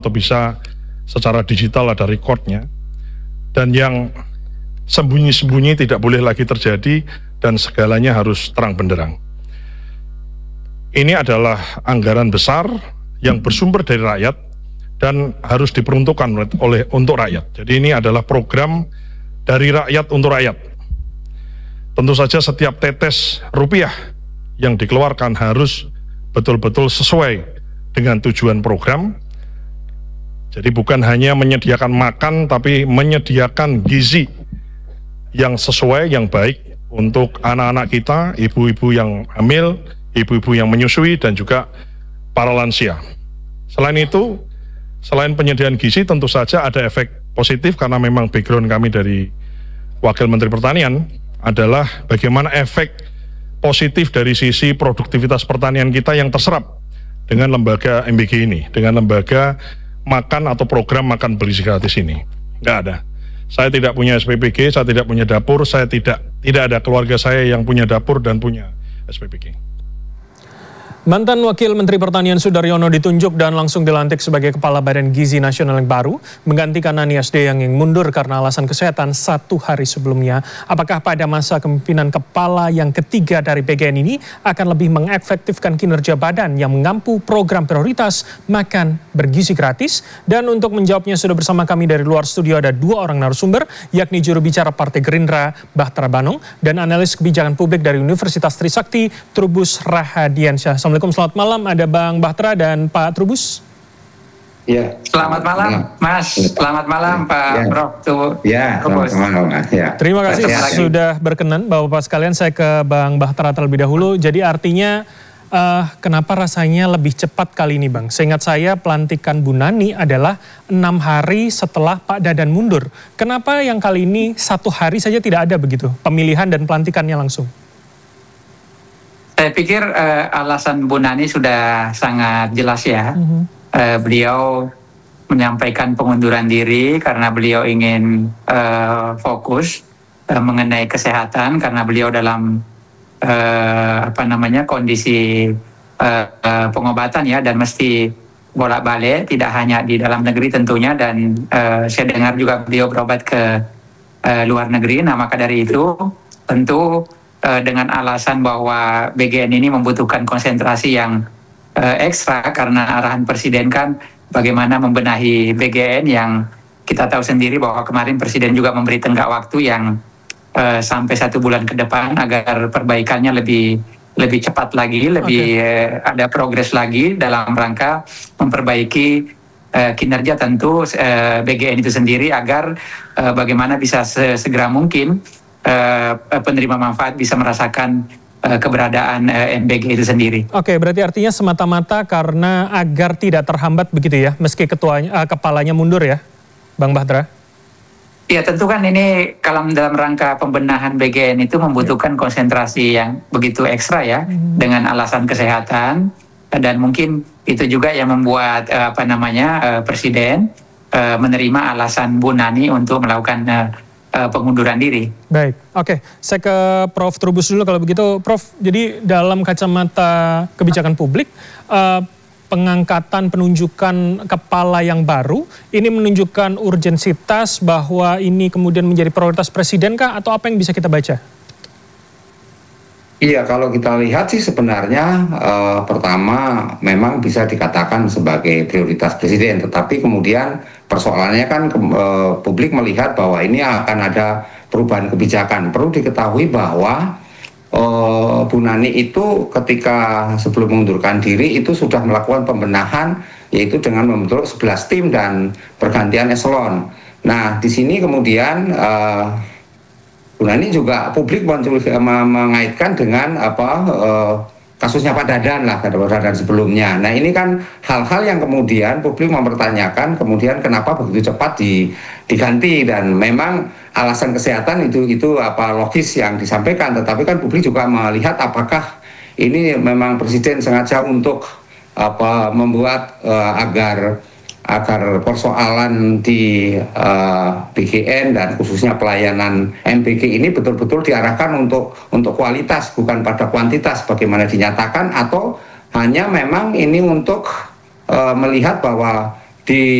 atau bisa secara digital ada recordnya, dan yang sembunyi-sembunyi tidak boleh lagi terjadi dan segalanya harus terang benderang. Ini adalah anggaran besar yang bersumber dari rakyat dan harus diperuntukkan untuk rakyat. Jadi ini adalah program dari rakyat untuk rakyat. Tentu saja setiap tetes rupiah yang dikeluarkan harus betul-betul sesuai dengan tujuan program. Jadi bukan hanya menyediakan makan, tapi menyediakan gizi yang sesuai, yang baik untuk anak-anak kita, ibu-ibu yang hamil, ibu-ibu yang menyusui, dan juga para lansia. Selain itu, selain penyediaan gizi, tentu saja ada efek positif karena memang background kami dari Wakil Menteri Pertanian adalah bagaimana efek positif dari sisi produktivitas pertanian kita yang terserap dengan lembaga MBG ini, dengan lembaga makan atau program makan bergizi gratis ini. Nggak ada. Saya tidak punya SPPG, saya tidak punya dapur, saya tidak ada keluarga saya yang punya dapur dan punya SPPG. Mantan Wakil Menteri Pertanian Sudaryono ditunjuk dan langsung dilantik sebagai Kepala Badan Gizi Nasional yang baru, menggantikan Ani SD yang mundur karena alasan kesehatan 1 hari sebelumnya. Apakah pada masa kepemimpinan kepala yang ketiga dari BGN ini akan lebih mengefektifkan kinerja badan yang mengampu program prioritas makan bergizi gratis? Dan untuk menjawabnya sudah bersama kami dari luar studio ada 2 orang narasumber, yakni juru bicara Partai Gerindra Bahtera Banong dan analis kebijakan publik dari Universitas Trisakti Trubus Rahadiansyah. Assalamualaikum, selamat malam. Ada Bang Bahtera dan Pak Trubus. Ya. Selamat malam, Mas. Selamat malam, Pak Prof. Ya, selamat malam, Mas. Ya. Terima kasih sudah berkenan, Bapak sekalian. Saya ke Bang Bahtera terlebih dahulu. Jadi artinya kenapa rasanya lebih cepat kali ini, Bang? Seingat saya pelantikan Bu Nani adalah 6 hari setelah Pak Dadan mundur. Kenapa yang kali ini 1 hari saja tidak ada begitu pemilihan dan pelantikannya langsung? Saya pikir alasan Bu Nani sudah sangat jelas ya. Beliau menyampaikan pengunduran diri karena beliau ingin fokus mengenai kesehatan karena beliau dalam kondisi pengobatan ya, dan mesti bolak-balik tidak hanya di dalam negeri tentunya, dan saya dengar juga beliau berobat ke luar negeri. Nah, maka dari itu tentu dengan alasan bahwa BGN ini membutuhkan konsentrasi yang ekstra karena arahan Presiden kan bagaimana membenahi BGN yang kita tahu sendiri bahwa kemarin Presiden juga memberi tenggat waktu yang sampai 1 bulan ke depan agar perbaikannya lebih cepat lagi, ada progres lagi dalam rangka memperbaiki kinerja tentu BGN itu sendiri agar bagaimana bisa segera mungkin penerima manfaat bisa merasakan keberadaan MBG itu sendiri. Oke, berarti artinya semata-mata karena agar tidak terhambat begitu ya, meski kepalanya mundur ya, Bang Bahtera? Ya, tentu kan ini kalau dalam rangka pembenahan BGN itu membutuhkan konsentrasi yang begitu ekstra ya, dengan alasan kesehatan, dan mungkin itu juga yang membuat Presiden menerima alasan Bu Nani untuk melakukan pengunduran diri. Baik, oke. Saya ke Prof. Trubus dulu kalau begitu. Prof, jadi dalam kacamata kebijakan publik, pengangkatan penunjukan kepala yang baru, ini menunjukkan urgensitas bahwa ini kemudian menjadi prioritas Presiden kah, atau apa yang bisa kita baca? Iya, kalau kita lihat sih sebenarnya pertama memang bisa dikatakan sebagai prioritas Presiden, tetapi kemudian persoalannya kan publik melihat bahwa ini akan ada perubahan kebijakan. Perlu diketahui bahwa Bu Nani itu ketika sebelum mengundurkan diri itu sudah melakukan pembenahan, yaitu dengan membentuk 11 tim dan pergantian eselon. Nah, di sini kemudian Bu Nani juga publik mengaitkan dengan kasusnya Pak Dadan lah, Pak Dadan sebelumnya. Nah, ini kan hal-hal yang kemudian publik mempertanyakan kemudian kenapa begitu cepat diganti, dan memang alasan kesehatan itu logis yang disampaikan, tetapi kan publik juga melihat apakah ini memang Presiden sengaja untuk membuat agar persoalan di BGN dan khususnya pelayanan MBG ini betul-betul diarahkan untuk kualitas, bukan pada kuantitas bagaimana dinyatakan, atau hanya memang ini untuk melihat bahwa di